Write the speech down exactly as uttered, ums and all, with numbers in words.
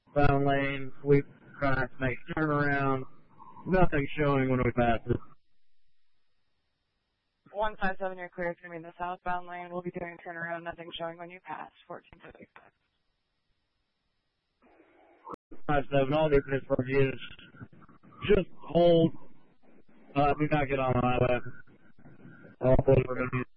southbound lane, sweep tracks, make turnaround. Nothing showing when we pass it. one five seven, you're clear. It's going to be in the southbound lane. We'll be doing turnaround. Nothing showing when you pass. fourteen fifty-five. five seven, all the Pittsburgh units. Just hold. Uh, do not get on the highway. All those are going to be